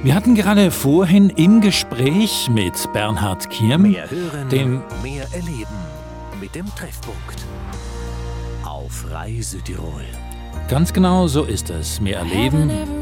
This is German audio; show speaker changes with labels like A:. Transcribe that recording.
A: Wir hatten gerade vorhin im Gespräch mit Bernhard Kirm
B: Mehr hören, mehr erleben mit dem Treffpunkt auf Reise Tirol.
A: Ganz genau so ist es. Mehr erleben,